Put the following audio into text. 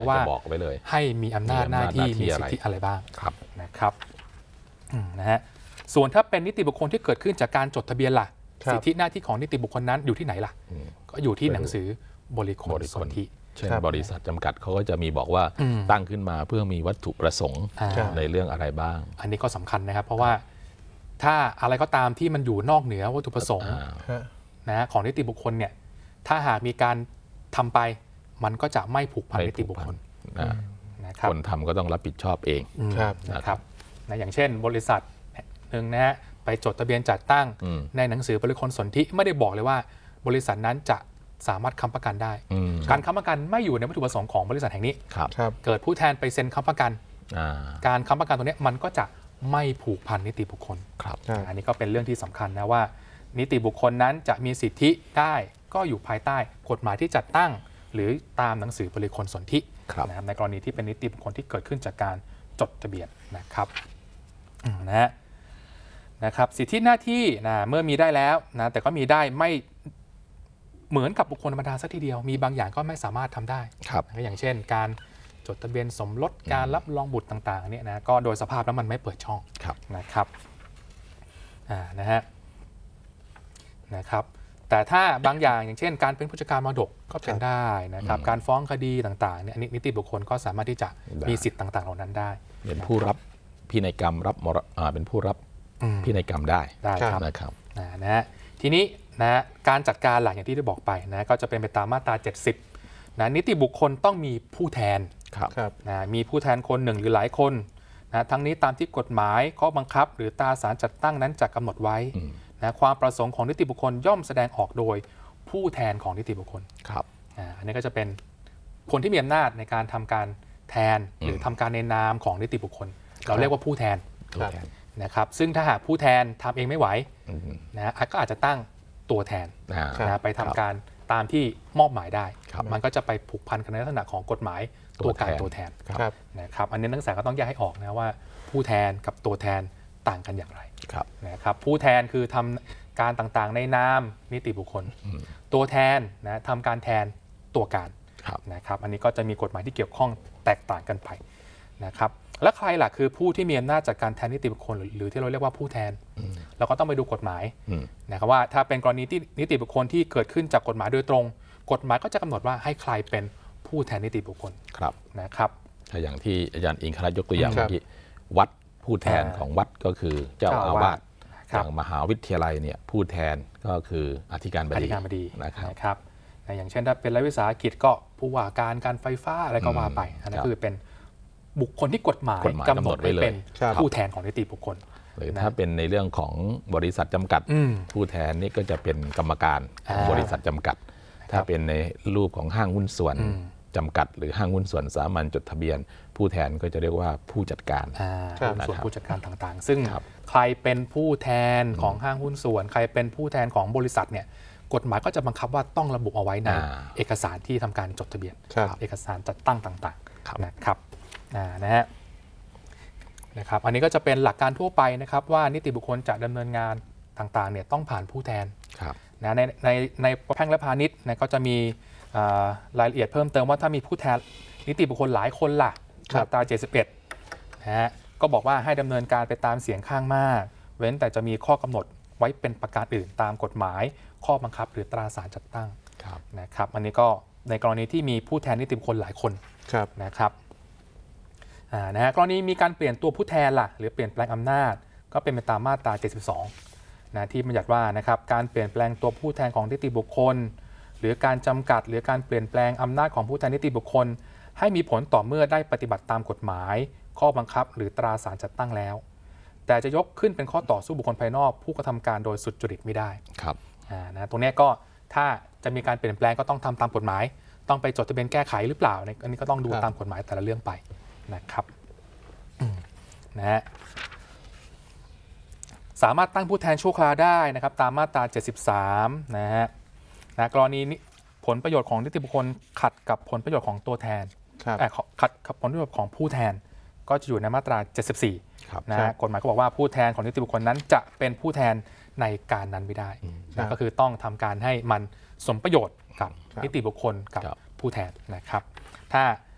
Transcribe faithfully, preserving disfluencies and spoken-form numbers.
ว่าบอกไว้เลยให้มีอำนาจหน้าที่มีสิทธิอะไรบ้างนะครับนะฮะส่วนถ้าเป็นนิติบุคคลที่เกิดขึ้นจากการจดทะเบียนล่ะสิทธิหน้าที่ของนิติบุคคลนั้นอยู่ที่ไหนล่ะก็อยู่ที่หนังสือบริคลสนธิเช่นบริษัทจำกัดเขาก็จะมีบอกว่าตั้งขึ้นมาเพื่อมีวัตถุประสงค์ในเรื่องอะไรบ้างอันนี้ก็สำคัญนะครับเพราะว่าถ้าอะไรก็ตามที่มันอยู่นอกเหนือวัตถุประสงค์นะของนิติบุคคลเนี่ยถ้าหากมีการทำไปมันก็จะไม่ผูกพันนิติบุคคลนะครับคนทำก็ต้องรับผิดชอบเองนะครับนะอย่างเช่นบริษัทหนึ่งนะฮะไปจดทะเบียนจัดตั้งในหนังสือบริคลสนธิไม่ได้บอกเลยว่าบริษัทนั้นจะสามารถค้ำประกันได้การค้ำประกันไม่อยู่ในวัตถุประสงค์ของบริษัทแห่งนี้เกิดผู้แทนไปเซ็นค้ำประกันการค้ำประกันตัวนี้มันก็จะไม่ผูกพันนิติบุคคลอันนี้ก็เป็นเรื่องที่สำคัญนะว่านิติบุคคลนั้นจะมีสิทธิได้ก็อยู่ภายใต้กฎหมายที่จัดตั้งหรือตามหนังสือบริคลสนธินะครับในกรณีที่เป็นนิติบุคคลที่เกิดขึ้นจากการจดทะเบียนนะครับนะฮะนะครับสิทธิหน้าที่นะเมื่อมีได้แล้วนะแต่ก็มีได้ไม่เหมือนกับบุคคลธรรมดาสักทีเดียวมีบางอย่างก็ไม่สามารถทำได้ก็อย่างเช่นการจดทะเบียนสมรสการรับรองบุตรต่างๆเนี่ยนะก็โดยสภาพแล้วมันไม่เปิดช่องนะครับอ่านะฮะนะครับแต่ถ้าบางอย่างอย่างเช่นการเป็นผู้จัดการมรดกก็เป็นได้นะครับการฟ้องคดีต่างๆเนี่ยนิติบุคคลก็สามารถที่จะมีสิทธิ์ต่างๆเหล่านั้นได้เป็นผู้รับพินัยกรรมรับมรดกเป็นผู้รับพินัยกรรมได้ได้นะครับนะฮะทีนี้นะการจัดการหลักอย่างที่ได้บอกไปนะก็จะเป็นไปตามมาตราเจ็ดสิบนะนิติบุคคลต้องมีผู้แทนนะมีผู้แทนคนหนึ่งหรือหลายคนนะทั้งนี้ตามที่กฎหมายข้อบังคับหรือตราสารจัดตั้งนั้นจะกำหนดไว้นะความประสงค์ของนิติบุคคลย่อมแสดงออกโดยผู้แทนของนิติบุคคลครับอันนี้ก็จะเป็นคนที่มีอำนาจในการทำการแทนหรือทำการในนามของนิติบุคคลเราเรียกว่าผู้แทนนะครับซึ่งถ้าหากผู้แทนทำเองไม่ไหวนะก็อาจจะตั้งตัวแทนนะไปทำการตามที่มอบหมายได้มันก็จะไปผูกพันกันในลักษณะของกฎหมายตัวการตัวแทนนะครับอันนี้นักศึกษาก็ต้องแยกให้ออกนะว่าผู้แทนกับตัวแทนต่างกันอย่างไรนะครับผู้แทนคือทำการต่างๆในนามนิติบุคคลตัวแทนนะทำการแทนตัวการนะครับอันนี้ก็จะมีกฎหมายที่เกี่ยวข้องแตกต่างกันไปนะครับและใครล่ะคือผู้ที่มีอำนาจจัดการแทนนิติบุคคลหรือที่เราเรียกว่าผู้แทนเราก็ต้องไปดูกฎหมายนะครับว่าถ้าเป็นกรณีที่นิติบุคคลที่เกิดขึ้นจากกฎหมายโดยตรงกฎหมายก็จะกำหนดว่าให้ใครเป็นผู้แทนนิติบุคคลนะครับถ้าอย่างที่อาจารย์อิงคณะยกตัวอย่างเมื่อกี้วัดผู้แทนของวัดก็คือเจ้าอาวาสอย่างมหาวิทยาลัยเนี่ยผู้แทนก็คืออธิการบดีนะครับอย่างเช่นถ้าเป็นรัฐวิสาหกิจก็ผู้ว่าการการไฟฟ้าอะไรก็ว่าไปอันนั้นคือเป็นบุคคลที่กฎหมายกำหนดไว้เป็นผู้แทนของนิติบุคคลหรือถ้าเป็นในเรื่องของบริษัทจำกัดผู้แทนนี่ก็จะเป็นกรรมการของบริษัทจำกัดถ้าเป็นในรูปของห้างหุ้นส่วนจำกัดหรือห้างหุ้นส่วนสามัญจดทะเบียนผู้แทนก็จะเรียกว่าผู้จัดการส่วนผู้จัดการต่างๆซึ่งใครเป็นผู้แทนของห้างหุ้นส่วนใครเป็นผู้แทนของบริษัทเนี่ยกฎหมายก็จะบังคับว่าต้องระบุเอาไว้ในเอกสารที่ทำการจดทะเบียนเอกสารจัดตั้งต่างๆนะครับนะฮะนะครับอันนี้ก็จะเป็นหลักการทั่วไปนะครับว่านิติบุคคลจะดำเนินงานต่างๆเนี่ยต้องผ่านผู้แทนนะในในในแพ่งและพาณิชย์นะก็จะมีรายละเอียดเพิ่มเติมว่าถ้ามีผู้แทนนิติบุคคลหลายคนล่ะมาตราเจ็ดสิบเอ็ดนะฮะก็บอกว่าให้ดำเนินการไปตามเสียงข้างมากเว้นแต่จะมีข้อกำหนดไว้เป็นประการอื่นตามกฎหมายข้อบังคับหรือตราสารจัดตั้งนะครับอันนี้ก็ในกรณีที่มีผู้แทนนิติบุคคลหลายคนนะครับนะฮะกรณีมีการเปลี่ยนตัวผู้แทนล่ะหรือเปลี่ยนแปลงอำนาจก็เป็นไปตามมาตราเจ็ดสิบสองนะที่บัญญัติว่านะครับการเปลี่ยนแปลงตัวผู้แทนของนิติบุคคลหรือการจำกัดหรือการเปลี่ยนแปลงอำนาจของผู้แทนนิติบุคคลให้มีผลต่อเมื่อได้ปฏิบัติตามกฎหมายข้อบังคับหรือตราสารจัดตั้งแล้วแต่จะยกขึ้นเป็นข้อต่อสู้บุคคลภายนอกผู้กระทำการโดยสุจริตไม่ได้ครับนะตรงนี้ก็ถ้าจะมีการเปลี่ยนแปลงก็ต้องทำตามกฎหมายต้องไปจดทะเบียนแก้ไขหรือเปล่าอันนี้ก็ต้องดูตามกฎหมายแต่ละเรื่องไปนะครับนะฮะสามารถตั้งผู้แทนชั่วคราวได้นะครับตามมาตราเจ็ดสิบสามนะฮะนะกรณีผลประโยชน์ของนิติบุคคลขัดกับผลประโยชน์ของตัวแทนขัดกับผลประโยชน์ของผู้แทนก็จะอยู่ในมาตราเจ็ดสิบสี่นะฮะกฎหมายก็บอกว่าผู้แทนของนิติบุคคลนั้นจะเป็นผู้แทนในการนั้นไม่ได้นะก็คือต้องทำการให้มันสมประโยชน์กับนิติบุคคลกับผู้แทนนะครับถ้า